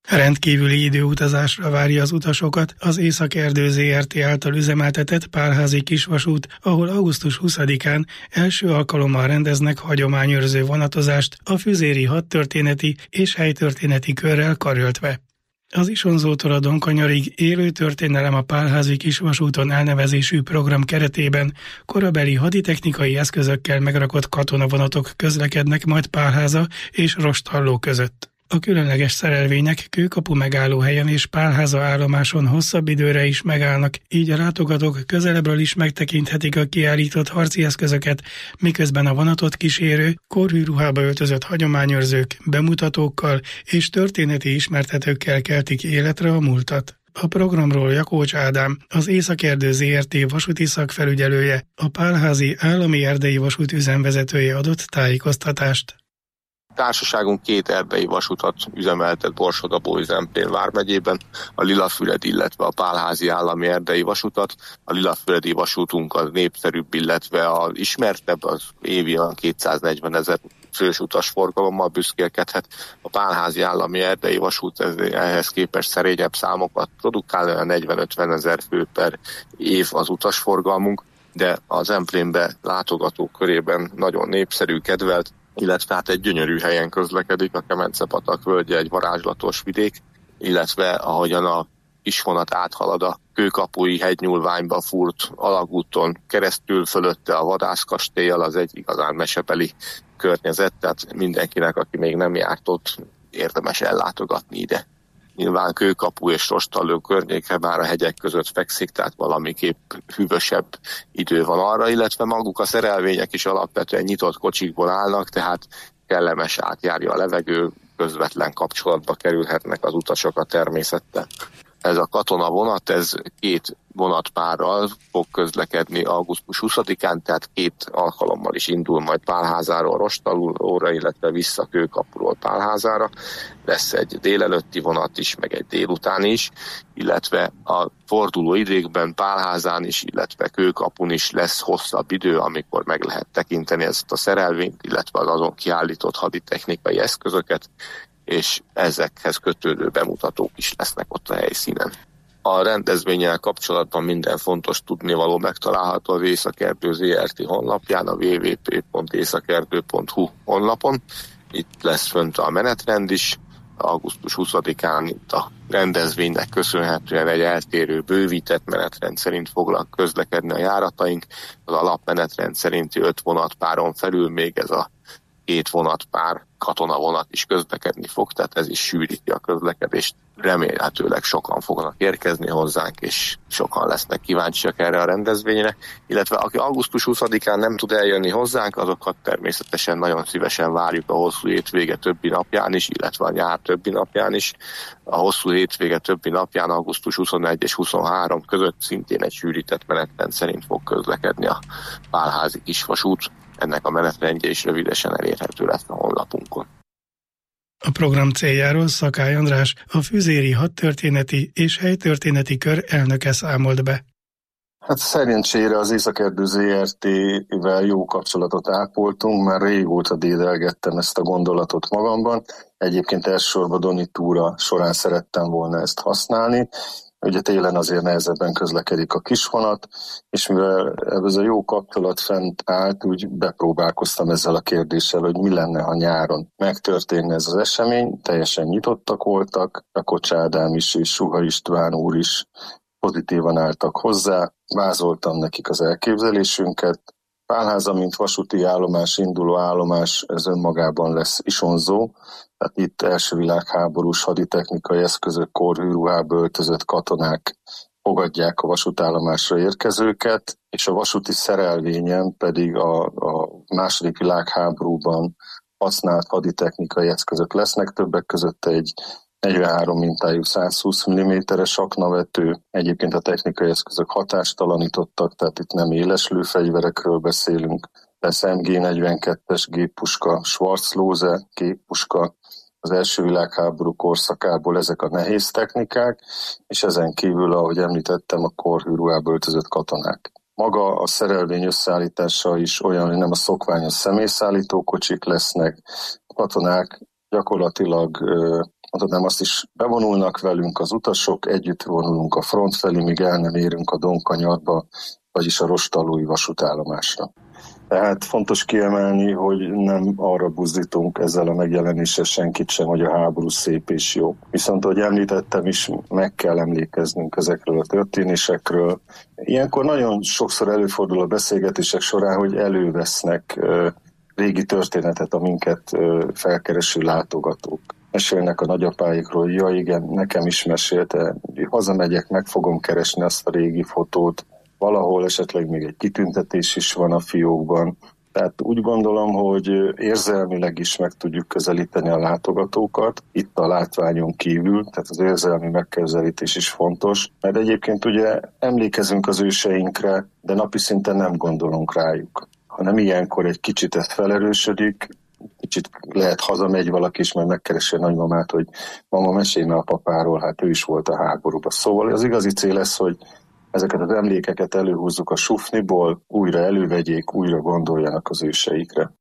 Rendkívüli időutazásra várja az utasokat az Észak-Erdő Zrt. Által üzemeltetett Pálházi kisvasút, ahol augusztus 20-án első alkalommal rendeznek hagyományőrző vonatozást a füzéri hadtörténeti és helytörténeti körrel karöltve. Az Isonzótól a Donkanyarig élő történelem a Pálházi kisvasúton elnevezésű program keretében korabeli haditechnikai eszközökkel megrakott katonavonatok közlekednek majd Pálháza és Rosthalló között. A különleges szerelvények Kőkapu megállóhelyen és Pálháza állomáson hosszabb időre is megállnak, így a látogatók közelebbről is megtekinthetik a kiállított harci eszközöket, miközben a vonatot kísérő, korhű ruhába öltözött hagyományőrzők, bemutatókkal és történeti ismertetőkkel keltik életre a múltat. A programról Jakócs Ádám, az Észak-Erdő Zrt. Vasúti szakfelügyelője, a Pálházi Állami Erdei Vasút üzemvezetője adott tájékoztatást. Társaságunk 2 erdei vasutat üzemeltet Borsod-Abaúj-Zemplén vármegyében, a Lilafüredi, illetve a Pálházi Állami Erdei Vasutat. A Lilafüredi vasútunk az népszerűbb, illetve az ismertebb, az évi 240 000 fős utasforgalommal büszkélkedhet. A Pálházi Állami Erdei Vasút ehhez képest szerényebb számokat produkál, 40-50 000 fő per év az utasforgalmunk, de az Zemplénbe látogatók körében nagyon népszerű, kedvelt, illetve hát egy gyönyörű helyen közlekedik, a Kemence-patak völgye egy varázslatos vidék, illetve ahogyan a kisvonat áthalad a Kőkapui hegynyúlványba fúrt alagúton keresztül, fölötte a vadászkastéllyal, az egy igazán mesebeli környezet, tehát mindenkinek, aki még nem járt ott, érdemes ellátogatni ide. Nyilván Kőkapu és Rosthalló környéke már a hegyek között fekszik, tehát valamiképp hűvösebb idő van arra, illetve maguk a szerelvények is alapvetően nyitott kocsikból állnak, tehát kellemes, átjárja a levegő, közvetlen kapcsolatba kerülhetnek az utasok a természettel. Ez a katonavonat, ez 2 vonatpárral fog közlekedni augusztus 20-án, tehát 2 alkalommal is indul majd Pálházáról Rosthallóra, illetve vissza Kőkapuról Pálházára. Lesz egy délelőtti vonat is, meg egy délutáni is, illetve a forduló idékben Pálházán is, illetve Kőkapun is lesz hosszabb idő, amikor meg lehet tekinteni ezt a szerelvényt, illetve az azon kiállított haditechnikai eszközöket, és ezekhez kötődő bemutatók is lesznek ott a helyszínen. A rendezvénnyel kapcsolatban minden fontos tudnivaló megtalálható az Észak-Erdő Zrt. Honlapján, a www.északerdő.hu honlapon. Itt lesz fönt a menetrend is. Augusztus 20-án itt a rendezvénynek köszönhetően egy eltérő, bővített menetrend szerint fognak közlekedni a járataink. Az alapmenetrend szerinti 5 vonatpáron felül még ez a 2 vonatpár katonavonat is közlekedni fog, tehát ez is sűríti a közlekedést. Remélhetőleg sokan fognak érkezni hozzánk, és sokan lesznek kíváncsiak erre a rendezvényre, illetve aki augusztus 20-án nem tud eljönni hozzánk, azokat természetesen nagyon szívesen várjuk a hosszú hétvége többi napján is, illetve a nyár többi napján is. A hosszú hétvége többi napján augusztus 21 és 23 között szintén egy sűrített menetrend szerint fog közlekedni a Pálházi kisvasút. Ennek a menetrendje is rövidesen elérhető lesz a honlapunkon. A program céljáról Szakály András, a Füzéri Hadtörténeti és Helytörténeti Kör elnöke számolt be. Hát szerencsére az Észak-Erdő Zrt-vel jó kapcsolatot ápoltunk, már régóta dédelgettem ezt a gondolatot magamban. Egyébként elsősorban Doni túra során szerettem volna ezt használni. Ugye télen azért nehezebben közlekedik a kisvonat, és mivel ez a jó kapcsolat fent állt, úgy bepróbálkoztam ezzel a kérdéssel, hogy mi lenne, ha nyáron megtörténne ez az esemény. Teljesen nyitottak voltak, Jakócs Ádám is és Suha István úr is pozitívan álltak hozzá, vázoltam nekik az elképzelésünket. Pálháza, mint vasúti állomás, induló állomás, ez önmagában lesz Isonzó, tehát itt első világháborús haditechnikai eszközök, korhű ruhába öltözött katonák fogadják a vasútállomásra érkezőket, és a vasúti szerelvényen pedig a második világháborúban használt haditechnikai eszközök lesznek, többek között egy 43 mintájú 120 mm-es aknavető, egyébként a technikai eszközök hatástalanítottak, tehát itt nem éles lőfegyverekről beszélünk, lesz MG42-es géppuska, Schwarzlose géppuska, az első világháború korszakából ezek a nehéz technikák, és ezen kívül, ahogy említettem, a korhű ruhába öltözött katonák. Maga a szerelvény összeállítása is olyan, hogy nem a szokványos személyszállító kocsik lesznek, a katonák Gyakorlatilag mondhatnám azt is, bevonulnak velünk az utasok, együtt vonulunk a front felé, míg el nem érünk a Donkanyarba, vagyis a Rostalói vasútállomásra. Tehát fontos kiemelni, hogy nem arra buzdítunk ezzel a megjelenéssel senkit sem, hogy a háború szép és jó. Viszont, ahogy említettem is, meg kell emlékeznünk ezekről a történésekről. Ilyenkor nagyon sokszor előfordul a beszélgetések során, hogy elővesznek régi történetet a minket felkereső látogatók. Mesélnek a nagyapáikról, ja igen, nekem is mesélte, hazamegyek, meg fogom keresni azt a régi fotót, valahol esetleg még egy kitüntetés is van a fiókban. Tehát úgy gondolom, hogy érzelmileg is meg tudjuk közelíteni a látogatókat, itt a látványon kívül, tehát az érzelmi megközelítés is fontos, mert egyébként ugye emlékezünk az őseinkre, de napi szinten nem gondolunk rájuk, hanem ilyenkor egy kicsit ez felerősödik, kicsit lehet hazamegy valaki is, majd megkeresi a nagymamát, hogy mama, mesélj már a papáról, hát ő is volt a háborúban. Szóval az igazi cél lesz, hogy ezeket az emlékeket előhúzzuk a sufniból, újra elővegyék, újra gondoljanak az őseikre.